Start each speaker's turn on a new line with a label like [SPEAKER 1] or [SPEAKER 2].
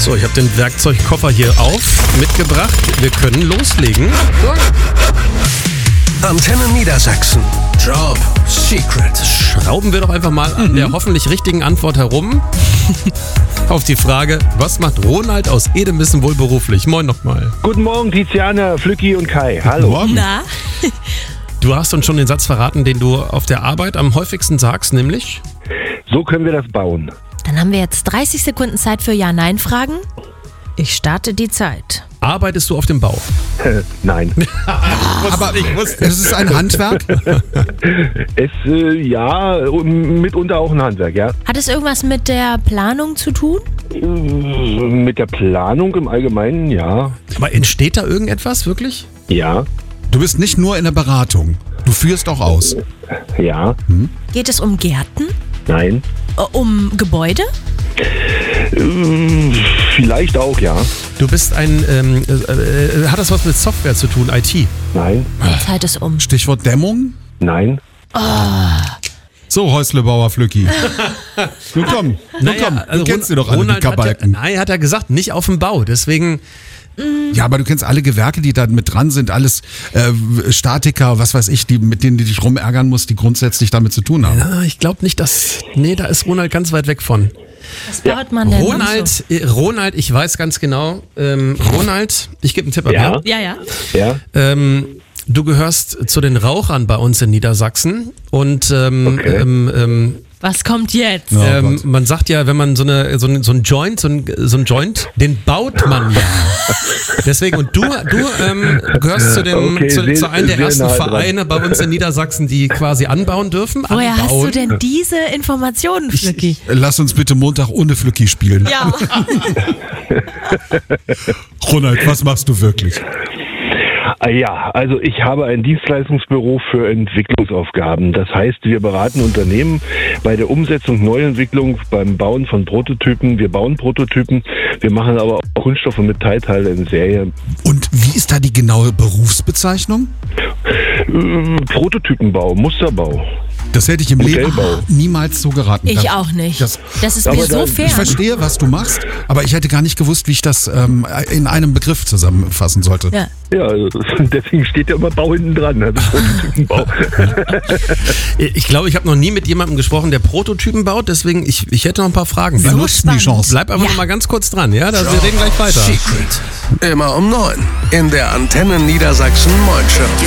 [SPEAKER 1] So, ich habe den Werkzeugkoffer hier mitgebracht. Wir können loslegen.
[SPEAKER 2] Antenne Niedersachsen. Job Secret.
[SPEAKER 1] Schrauben wir doch einfach mal an der hoffentlich richtigen Antwort herum. Auf die Frage, was macht Ronald aus Edemissen wohl beruflich? Moin nochmal.
[SPEAKER 3] Guten Morgen, Tiziana, Flücki und Kai. Hallo.
[SPEAKER 4] Morgen.
[SPEAKER 5] Na?
[SPEAKER 1] Du hast uns schon den Satz verraten, den du auf der Arbeit am häufigsten sagst, nämlich?
[SPEAKER 3] So können wir das bauen.
[SPEAKER 5] Dann haben wir jetzt 30 Sekunden Zeit für Ja-Nein-Fragen. Ich starte die Zeit.
[SPEAKER 1] Arbeitest du auf dem Bau?
[SPEAKER 3] Nein.
[SPEAKER 4] Aber es ist ein Handwerk?
[SPEAKER 3] Ja, mitunter auch ein Handwerk, ja.
[SPEAKER 5] Hat es irgendwas mit der Planung zu tun?
[SPEAKER 3] Mit der Planung im Allgemeinen, ja.
[SPEAKER 1] Aber entsteht da irgendetwas, wirklich?
[SPEAKER 3] Ja,
[SPEAKER 4] Du bist nicht nur in der Beratung, du führst auch aus.
[SPEAKER 3] ja,
[SPEAKER 5] Geht es um Gärten?
[SPEAKER 3] nein.
[SPEAKER 5] Um Gebäude?
[SPEAKER 3] Vielleicht auch, ja.
[SPEAKER 1] Du bist hat das was mit Software zu tun, IT?
[SPEAKER 3] Nein,
[SPEAKER 5] Die Zeit ist um.
[SPEAKER 4] Stichwort Dämmung.
[SPEAKER 3] nein.
[SPEAKER 4] So, Häuslebauer Flücki. Du komm, du kennst sie doch alle, die Kabalken.
[SPEAKER 1] Nein, hat er gesagt, nicht auf dem Bau. Deswegen,
[SPEAKER 4] Ja, aber du kennst alle Gewerke, die da mit dran sind, alles Statiker, was weiß ich, mit denen du dich rumärgern musst, die grundsätzlich damit zu tun haben.
[SPEAKER 1] ich glaube nicht, da ist Ronald ganz weit weg von.
[SPEAKER 5] Was baut man denn noch so?
[SPEAKER 1] Ronald, ich weiß ganz genau, Ronald, ich gebe einen Tipp ab,
[SPEAKER 3] Ja.
[SPEAKER 5] Ja.
[SPEAKER 3] Ja,
[SPEAKER 1] Du gehörst zu den Rauchern bei uns in Niedersachsen und
[SPEAKER 5] Was kommt jetzt?
[SPEAKER 4] Ja. Gott.
[SPEAKER 1] man sagt ja, wenn man so ein Joint, den baut man ja. Deswegen, und du gehörst zu einem der
[SPEAKER 3] sehr
[SPEAKER 1] ersten
[SPEAKER 3] nah dran.
[SPEAKER 1] Vereine bei uns in Niedersachsen, die quasi anbauen dürfen.
[SPEAKER 5] Woher hast du
[SPEAKER 1] Anbauen.
[SPEAKER 5] denn diese Informationen, Flücki?
[SPEAKER 4] Lass uns bitte Montag ohne Flücki spielen.
[SPEAKER 5] Ja.
[SPEAKER 4] Ronald, was machst du wirklich?
[SPEAKER 3] Ja, also ich habe ein Dienstleistungsbüro für Entwicklungsaufgaben. Das heißt, wir beraten Unternehmen bei der Umsetzung Neuentwicklung, beim Bauen von Prototypen. Wir bauen Prototypen, wir machen aber auch Kunststoff- und Metallteile in Serie.
[SPEAKER 4] Und wie ist da die genaue Berufsbezeichnung?
[SPEAKER 3] Prototypenbau, Musterbau.
[SPEAKER 4] Das hätte ich im Leben
[SPEAKER 3] Modellbau.
[SPEAKER 4] niemals so geraten.
[SPEAKER 5] Ich auch nicht.
[SPEAKER 4] Das-
[SPEAKER 5] Das ist
[SPEAKER 3] Aber
[SPEAKER 5] mir so
[SPEAKER 3] dann-
[SPEAKER 5] fair.
[SPEAKER 4] Ich verstehe, was du machst, aber ich hätte gar nicht gewusst, wie ich das in einem Begriff zusammenfassen sollte.
[SPEAKER 5] Ja.
[SPEAKER 3] Ja, also deswegen steht ja immer Bau hinten dran, also Prototypenbau.
[SPEAKER 1] Ich glaube, ich habe noch nie mit jemandem gesprochen, der Prototypen baut, deswegen ich hätte noch ein paar Fragen.
[SPEAKER 4] Wir
[SPEAKER 5] So
[SPEAKER 4] nutzen die
[SPEAKER 5] spannend.
[SPEAKER 4] Chance.
[SPEAKER 1] Bleib aber
[SPEAKER 5] Ja.
[SPEAKER 1] noch mal ganz kurz dran, ja? Wir reden gleich weiter.
[SPEAKER 2] Secret. Immer um 9 in der Antenne Niedersachsen Morning Show.